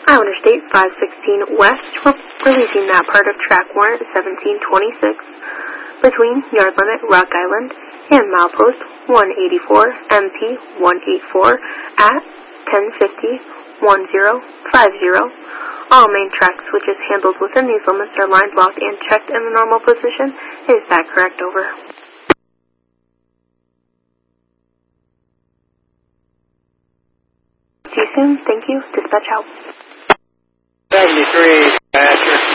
Iowa Interstate 516 West, releasing that part of track warrant 1726 between yard limit Rock Island and milepost 184 MP 184 at 1050-1050. All main track switches handled within these limits are lined, locked, and checked in the normal position. Is that correct? Over. See you soon. Thank you. Dispatch out. 73, dispatcher.